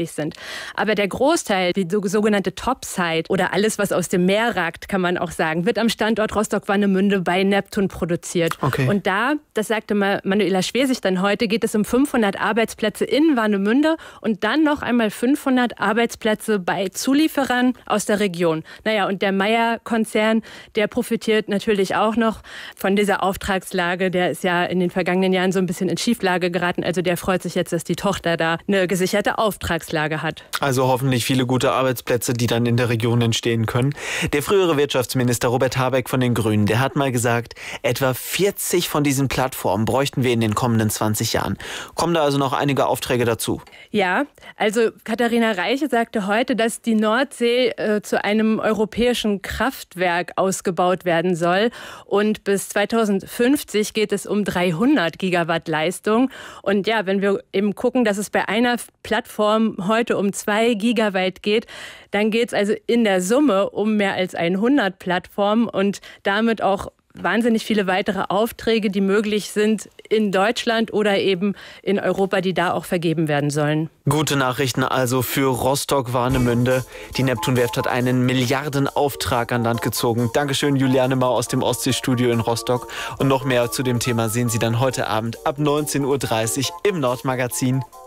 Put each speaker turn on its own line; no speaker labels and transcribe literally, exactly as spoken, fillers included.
möglich sind. Aber der Großteil, die sogenannte Topside oder alles, was aus dem Meer ragt, kann man auch sagen, wird am Standort Rostock-Warnemünde bei Neptun produziert.
Okay.
Und da, das sagte Manuela Schwesig dann heute, geht es um fünfhundert Arbeitsplätze in Warnemünde und dann noch einmal fünfhundert Arbeitsplätze bei Zulieferern aus der Region. Naja, und der Meyer-Konzern, der profitiert natürlich auch noch von dieser Auftragslage. Der ist ja in den vergangenen Jahren so ein bisschen in Schieflage geraten. Also der freut sich jetzt, dass die Tochter da eine gesicherte Auftragslage hat.
Also hoffentlich viele gute Arbeitsplätze, die dann in der Region entstehen können. Der frühere Wirtschaftsminister Robert Habeck von den Grünen, der hat mal gesagt, etwa vierzig von diesen Plattformen bräuchten wir in den kommenden zwanzig Jahren. Kommen da also noch einige Aufträge dazu?
Ja, also Katharina Reiche sagte heute, dass die Nordsee äh, zu einem europäischen Kraftwerk ausgebaut werden soll. Und bis zweitausendfünfzig geht es um dreihundert Gigawatt Leistung. Und ja, wenn wir eben gucken, dass es bei einer Plattform heute um zwei Gigawatt geht, dann geht es also in der Summe um mehr als hundert Plattformen und damit auch wahnsinnig viele weitere Aufträge, die möglich sind in Deutschland oder eben in Europa, die da auch vergeben werden sollen.
Gute Nachrichten also für Rostock-Warnemünde. Die Neptunwerft hat einen Milliardenauftrag an Land gezogen. Dankeschön, Juliane Mau aus dem Ostseestudio in Rostock. Und noch mehr zu dem Thema sehen Sie dann heute Abend ab neunzehn Uhr dreißig im Nordmagazin.